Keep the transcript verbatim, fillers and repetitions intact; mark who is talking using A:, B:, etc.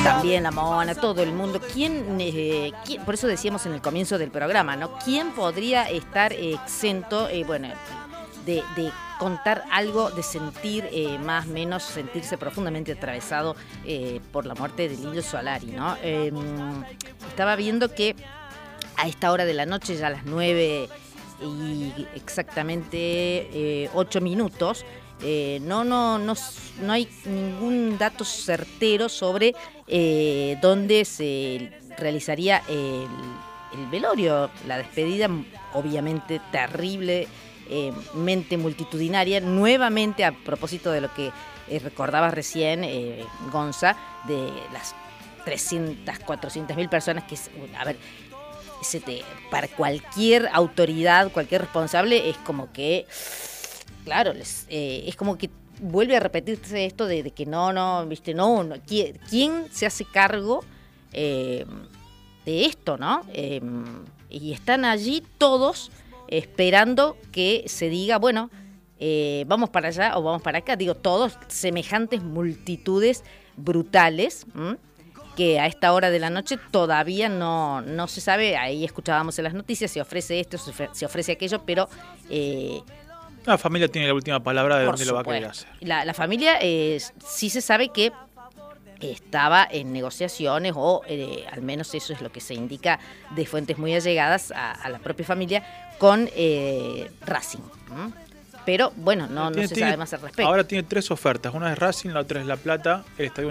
A: También la Mona, todo el mundo. ¿Quién, eh, quién, por eso decíamos en el comienzo del programa, ¿no? ¿Quién podría estar eh, exento, eh, bueno, de, de contar algo, de sentir eh, más o menos, sentirse profundamente atravesado eh, por la muerte del Indio Solari, ¿no? Eh, estaba viendo que a esta hora de la noche, ya a las nueve y exactamente eh, ocho minutos, Eh, no, no, no, no hay ningún dato certero sobre eh, dónde se realizaría el, el velorio, la despedida, obviamente terrible, eh, mente multitudinaria, nuevamente a propósito de lo que eh, recordabas recién, eh, Gonza, de las trescientas, cuatrocientas mil personas que, a ver, se te, para cualquier autoridad, cualquier responsable, es como que... Claro, les, eh, es como que vuelve a repetirse esto de, de que no, no, viste, no, no ¿quién, quién se hace cargo eh, de esto, no? Eh, y están allí todos esperando que se diga, bueno, eh, vamos para allá o vamos para acá. Digo, todos semejantes multitudes brutales, ¿m? Que a esta hora de la noche todavía no, no se sabe. Ahí escuchábamos en las noticias, se ofrece esto, se ofrece aquello, pero... Eh,
B: La familia tiene la última palabra de dónde lo va a querer hacer.
A: La, la familia eh, sí se sabe que estaba en negociaciones, o eh, al menos eso es lo que se indica de fuentes muy allegadas a, a la propia familia, con eh, Racing. ¿Mm? Pero bueno, no, no
B: tiene,
A: se
B: tiene,
A: sabe más al respecto.
B: Ahora tiene tres ofertas, una es Racing, la otra es La Plata, el estadio